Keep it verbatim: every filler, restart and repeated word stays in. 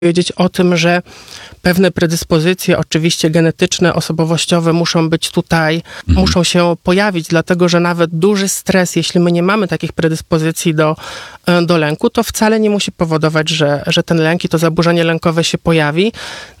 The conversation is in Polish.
powiedzieć o tym, że pewne predyspozycje, oczywiście genetyczne, osobowościowe muszą być tutaj, mhm. muszą się pojawić, dlatego że nawet duży stres, jeśli my nie mamy takich predyspozycji do, do lęku, to wcale nie musi powodować, że, że ten lęk i to zaburzenie lękowe się pojawi.